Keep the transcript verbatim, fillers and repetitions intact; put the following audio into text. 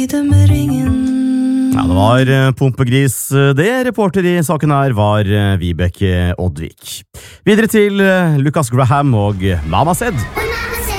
Ja, det var eh, Pumpegris. Det reporter i saken her var eh, Vibeke Oddvik. Videre til eh, Lucas Graham og Mama Said.